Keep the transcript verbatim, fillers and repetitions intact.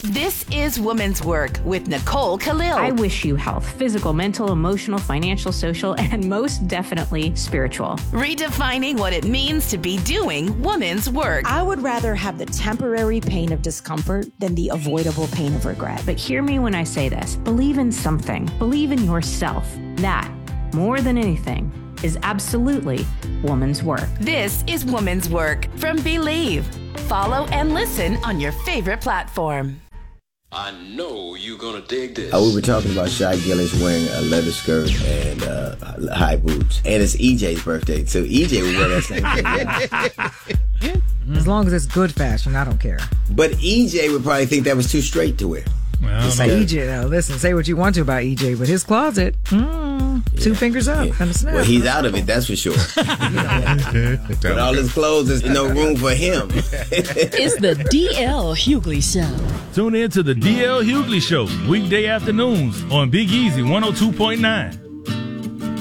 This is Woman's Work with Nicole Khalil. I wish you health, physical, mental, emotional, financial, social, and most definitely spiritual. Redefining what it means to be doing woman's work. I would rather have the temporary pain of discomfort than the avoidable pain of regret. But hear me when I say this. Believe in something. Believe in yourself. That, more than anything, is absolutely woman's work. This is Woman's Work from Believe. Follow and listen on your favorite platform. I know you're gonna dig this. Uh, we were talking about Shy Gillis wearing a leather skirt and uh, high boots, and it's E J's birthday, so E J would wear that same thing. As long as it's good fashion, I don't care. But E J would probably think that was too straight to wear. Well, say E J, though. Listen, say what you want to about E J, but his closet, mm, yeah. two fingers up, yeah. and a snap. Well, he's out of it, that's for sure. But all his clothes, there's no room for him. It's the D L Hughley Show. Tune in to the D L Hughley Show, weekday afternoons on Big Easy one oh two point nine.